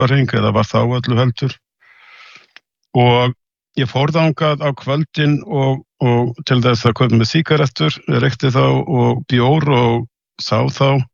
sólarhring eða var þá öllu heldur. Og ég fór þangað á kvöldin og til þess að kaupa með sígarettur, reykti þá og bjór og sá þá